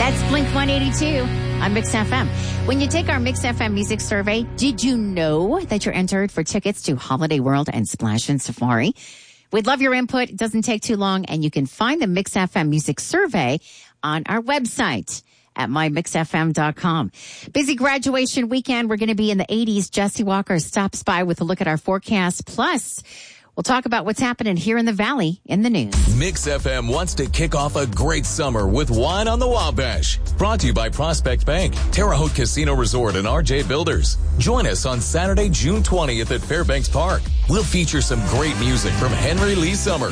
That's Blink 182 on Mix FM. When you take our Mix FM music survey, did you know that you're entered for tickets to Holiday World and Splash and Safari? We'd love your input. It doesn't take too long, and you can find the Mix FM music survey on our website at mymixfm.com. Busy graduation weekend. We're going to be in the 80s. Jesse Walker stops by with a look at our forecast. Plus, we'll talk about what's happening here in the Valley in the news. Mix FM wants to kick off a great summer with Wine on the Wabash. Brought to you by Prospect Bank, Terre Haute Casino Resort, and RJ Builders. Join us on Saturday, June 20th at Fairbanks Park. We'll feature some great music from Henry Lee Summer,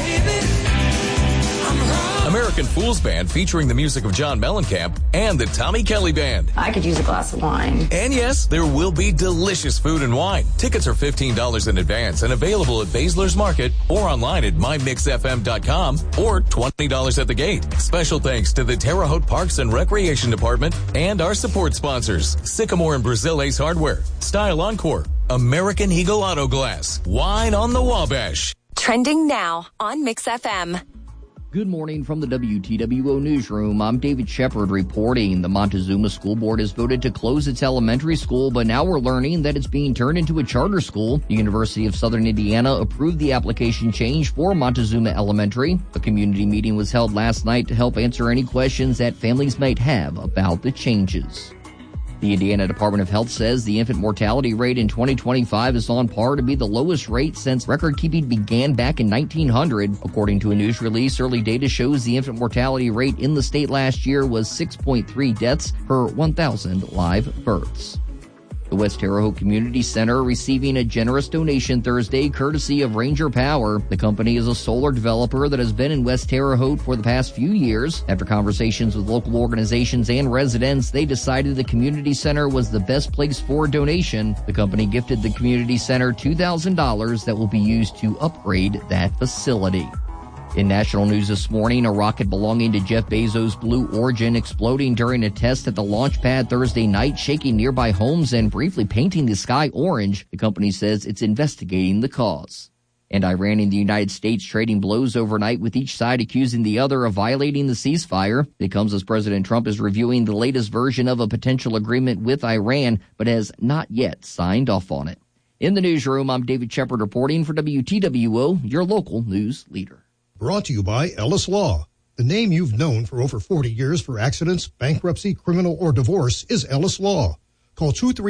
American Fools Band featuring the music of John Mellencamp, and the Tommy Kelly Band. I could use a glass of wine. And yes, there will be delicious food and wine. Tickets are $15 in advance and available at Baszler's Market or online at mymixfm.com or $20 at the gate. Special thanks to the Terre Haute Parks and Recreation Department and our support sponsors, Sycamore and Brazil Ace Hardware, Style Encore, American Eagle Auto Glass, Wine on the Wabash. Trending now on Mix FM. Good morning from the WTWO Newsroom. I'm David Shepard reporting. The Montezuma School Board has voted to close its elementary school, but now we're learning that it's being turned into a charter school. The University of Southern Indiana approved the application change for Montezuma Elementary. A community meeting was held last night to help answer any questions that families might have about the changes. The Indiana Department of Health says the infant mortality rate in 2025 is on par to be the lowest rate since record-keeping began back in 1900. According to a news release, early data shows the infant mortality rate in the state last year was 6.3 deaths per 1,000 live births. The West Terre Haute Community Center receiving a generous donation Thursday courtesy of Ranger Power. The company is a solar developer that has been in West Terre Haute for the past few years. After conversations with local organizations and residents, they decided the community center was the best place for a donation. The company gifted the community center $2,000 that will be used to upgrade that facility. In national news this morning, a rocket belonging to Jeff Bezos' Blue Origin exploding during a test at the launch pad Thursday night, shaking nearby homes and briefly painting the sky orange. The company says it's investigating the cause. And Iran and the United States trading blows overnight, with each side accusing the other of violating the ceasefire. It comes as President Trump is reviewing the latest version of a potential agreement with Iran, but has not yet signed off on it. In the newsroom, I'm David Shepard reporting for WTWO, your local news leader. Brought to you by Ellis Law. The name you've known for over 40 years for accidents, bankruptcy, criminal, or divorce is Ellis Law. Call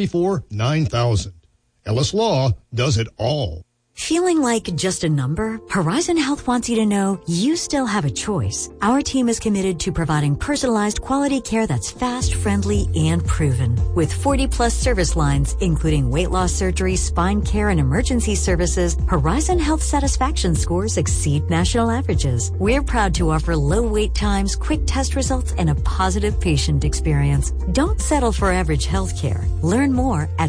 234-9000. Ellis Law does it all. Feeling like just a number? Horizon Health wants you to know you still have a choice. Our team is committed to providing personalized quality care that's fast, friendly, and proven. With 40-plus service lines, including weight loss surgery, spine care, and emergency services, Horizon Health satisfaction scores exceed national averages. We're proud to offer low wait times, quick test results, and a positive patient experience. Don't settle for average health care. Learn more at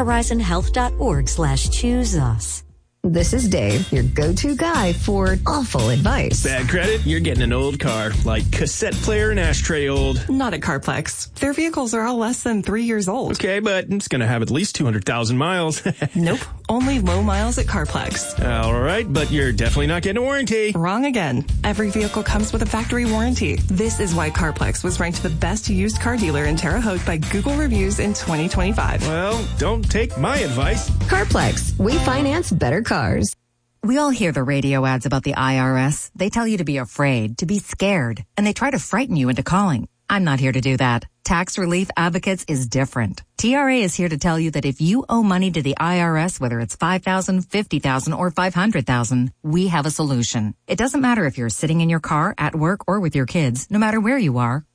myhorizonhealth.org/choose us. This is Dave, your go-to guy for awful advice. Bad credit? You're getting an old car, like cassette player and ashtray old. Not at CarPlex. Their vehicles are all less than 3 years old. Okay, but it's going to have at least 200,000 miles. Nope. Only low miles at CarPlex. All right, but you're definitely not getting a warranty. Wrong again. Every vehicle comes with a factory warranty. This is why CarPlex was ranked the best used car dealer in Terre Haute by Google Reviews in 2025. Well, don't take my advice. CarPlex. We finance better cars. We all hear the radio ads about the IRS. They tell you to be afraid, to be scared, and they try to frighten you into calling. I'm not here to do that. Tax Relief Advocates is different. TRA is here to tell you that if you owe money to the IRS, whether it's $5,000, $50,000, or $500,000, we have a solution. It doesn't matter if you're sitting in your car, at work, or with your kids, no matter where you are.